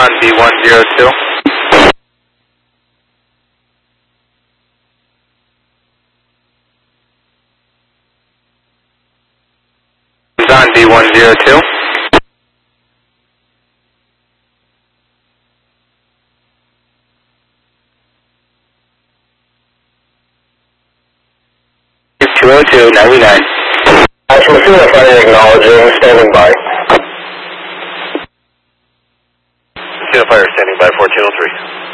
on B102. On B102. It's 202.99. From Phoenix, acknowledging, standing by. Fire standing by 1403.